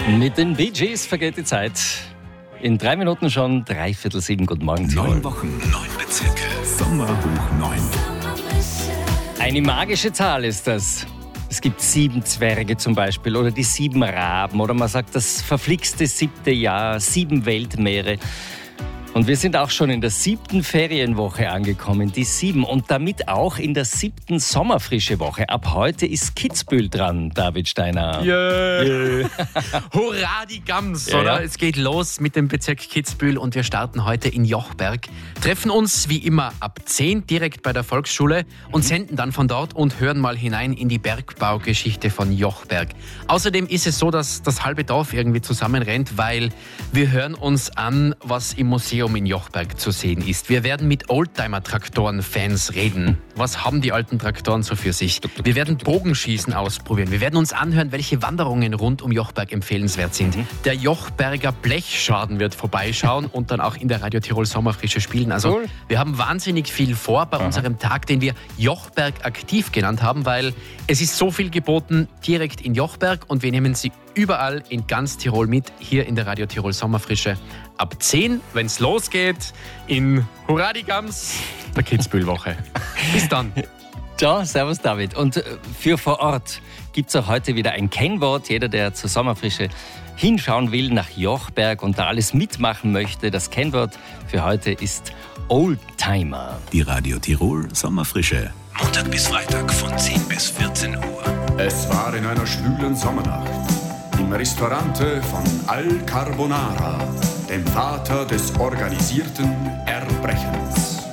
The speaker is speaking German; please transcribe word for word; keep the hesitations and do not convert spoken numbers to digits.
Mit den Bee Gees vergeht die Zeit. In drei Minuten schon dreiviertel sieben. Guten Morgen, Tirol. Neun Wochen, neun Bezirke. Sommer hoch neun. Eine magische Zahl ist das. Es gibt sieben Zwerge zum Beispiel oder die sieben Raben oder man sagt das verflixte siebte Jahr, sieben Weltmeere. Und wir sind auch schon in der siebten Ferienwoche angekommen, die sieben. Und damit auch in der siebten sommerfrische Woche. Ab heute ist Kitzbühel dran, David Steiner. Yeah. Yeah. Hurra, die Gams, Ja, oder? ja. Es geht los mit dem Bezirk Kitzbühel und wir starten heute in Jochberg. Treffen uns wie immer ab zehn direkt bei der Volksschule und senden dann von dort und hören mal hinein in die Bergbaugeschichte von Jochberg. Außerdem ist es so, dass das halbe Dorf irgendwie zusammenrennt, weil wir hören uns an, was im Museum in Jochberg zu sehen ist. Wir werden mit Oldtimer-Traktoren-Fans reden. Was haben die alten Traktoren so für sich? Wir werden Bogenschießen ausprobieren. Wir werden uns anhören, welche Wanderungen rund um Jochberg empfehlenswert sind. Der Jochberger Blechschaden wird vorbeischauen und dann auch in der Radio Tirol Sommerfrische spielen. Also Cool. wir haben wahnsinnig viel vor bei unserem Tag, den wir Jochberg aktiv genannt haben, weil es ist so viel geboten direkt in Jochberg und wir nehmen Sie überall in ganz Tirol mit, hier in der Radio Tirol Sommerfrische. Ab zehn, wenn es losgeht, in Hurra die Gams, der Kitzbühelwoche. Bis dann. Ciao, servus David. Und äh, für vor Ort gibt es auch heute wieder ein Kennwort. Jeder, der zur Sommerfrische hinschauen will nach Jochberg und da alles mitmachen möchte, das Kennwort für heute ist Oldtimer. Die Radio Tirol Sommerfrische. Montag bis Freitag von zehn bis vierzehn Uhr. Es war in einer schwülen Sommernacht im Ristorante von Al Carbonara, dem Vater des organisierten Erbrechens.